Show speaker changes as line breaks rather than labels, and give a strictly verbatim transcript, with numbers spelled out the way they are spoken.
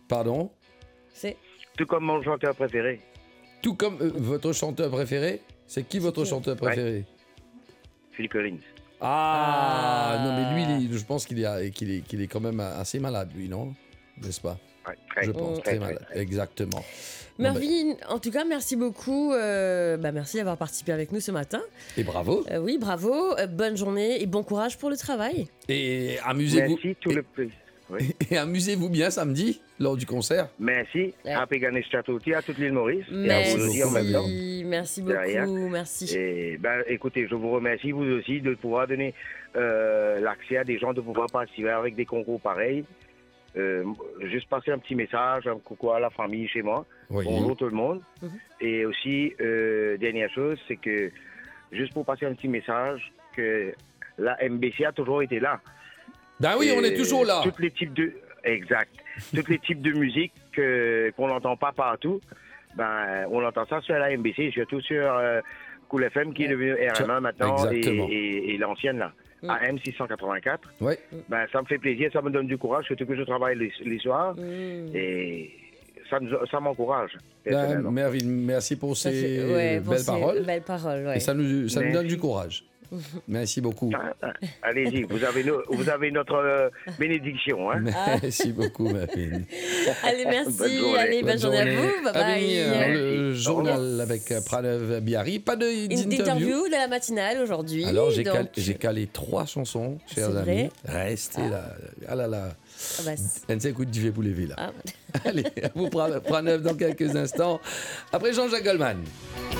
Pardon?
C'est...
Tout comme mon chanteur préféré.
Tout comme euh, votre chanteur préféré? C'est qui votre
qui?
chanteur préféré?
Phil Collins.
Ah,
Ah.
non, mais lui, il est- je pense qu'il est, qu'il est, qu'il est quand même assez malade, lui, non? N'est-ce pas?
Ouais, très,
Je pense,
très,
très
très,
malade.
très.
Exactement. Non,
Mervyn, en tout cas, merci beaucoup. Euh, bah, merci d'avoir participé avec nous ce matin.
mais- Et bravo.
Euh, oui, bravo. Euh, bonne journée et bon courage pour le travail.
Et amusez-vous.
Merci, tout
et,
le plaisir. Oui.
et amusez-vous bien samedi, lors du concert.
Merci.
Ouais.
Happy Ganesh Chaturthi à toute l'île Maurice. Et à
Merci,
vous aussi en même temps.
merci
De rien.
beaucoup, merci.
Et ben, écoutez, je vous remercie, vous aussi, de pouvoir donner euh, l'accès à des gens, de pouvoir participer avec des concours pareils. Euh, juste passer un petit message, un coucou à la famille chez moi.
Oui.
Bonjour tout le monde.
Mhm.
Et aussi, euh, dernière chose, c'est que, juste pour passer un petit message, que la M B C a toujours été là.
Ben oui, on
Et
est toujours là.
Tous les types de... Exact. Tous les types de musique que, qu'on n'entend pas partout, ben, on entend ça sur la M B C, surtout sur euh, Cool F M, qui est devenu R M un maintenant, et,
Exactement.
et, et l'ancienne, là,
Mm.
A M six cent quatre-vingt-quatre.
Oui.
Ben, ça me fait plaisir, ça me donne du courage, surtout que je travaille les, les soirs,
Mmh.
et ça, nous- ça m'encourage.
Ben,
personnellement.
Mervyn, merci pour
Ça
ces
fait- ouais, pour
belles
ces
paroles.
Belles paroles, ouais.
Et ça nous, ça nous
Merci.
donne du courage. Merci beaucoup.
Ah, ah, allez-y, vous avez, no- vous avez notre euh, bénédiction. Hein?
Merci beaucoup, Mervyn.
Allez, merci.
Bonne journée.
Allez, bonne, journée. à vous. Bye
À
bye.
venir,
Merci.
le journal
Au
avec euh, Pranav Biari. Pas de-
Une
d'interview.
interview de la matinale aujourd'hui.
Alors, j'ai
donc-
calé, j'ai calé trois chansons, chers
C'est
amis.
vrai
Restez là. Ah là là.
Ah bah, c'est-
Elle ne s'écoute du pour les villes.
ah.
Allez, à vous Pranav dans quelques instants. Après Jean-Jacques Goldman.